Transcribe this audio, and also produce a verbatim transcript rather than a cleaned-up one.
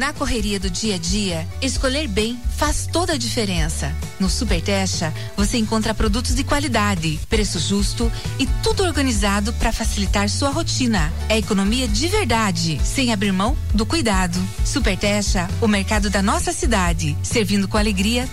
Na correria do dia a dia, escolher bem faz toda a diferença. No Super Techa, você encontra produtos de qualidade, preço justo e tudo organizado para facilitar sua rotina. É economia de verdade, sem abrir mão do cuidado. Super Techa, o mercado da nossa cidade, servindo com alegria